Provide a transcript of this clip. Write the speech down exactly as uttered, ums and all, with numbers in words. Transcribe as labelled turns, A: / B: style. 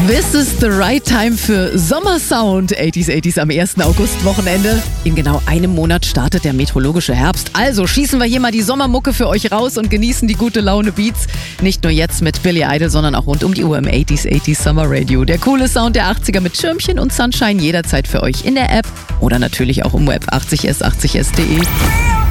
A: This is the right time für Sommersound. achtziger achtziger am ersten August-Wochenende. In genau einem Monat startet der meteorologische Herbst. Also schießen wir hier mal die Sommermucke für euch raus und genießen die gute Laune Beats. Nicht nur jetzt mit Billy Idol, sondern auch rund um die Uhr im achtziger achtziger Summer Radio. Der coole Sound der achtziger mit Schirmchen und Sunshine jederzeit für euch in der App oder natürlich auch im Web achtzig s achtzig s punkt de.